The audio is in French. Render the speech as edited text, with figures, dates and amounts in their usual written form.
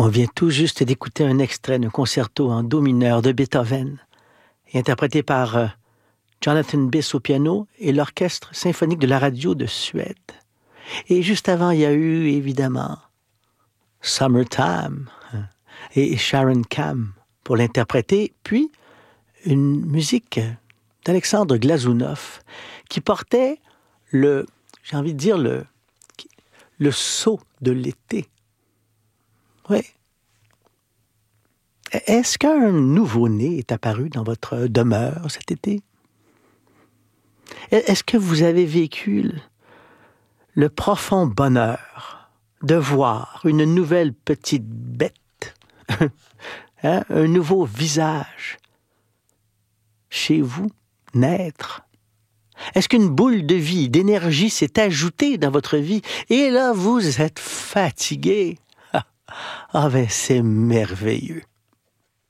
On vient tout juste d'écouter un extrait d'un concerto en do mineur de Beethoven, interprété par Jonathan Biss au piano et l'Orchestre symphonique de la radio de Suède. Et juste avant, il y a eu, évidemment, Summertime et Sharon Kam pour l'interpréter, puis une musique d'Alexandre Glazunov qui portait le sceau de l'été. Oui. Est-ce qu'un nouveau-né est apparu dans votre demeure cet été? Est-ce que vous avez vécu le profond bonheur de voir une nouvelle petite bête, un nouveau visage chez vous naître? Est-ce qu'une boule de vie, d'énergie s'est ajoutée dans votre vie et là, vous êtes fatigué? Ah ben, c'est merveilleux.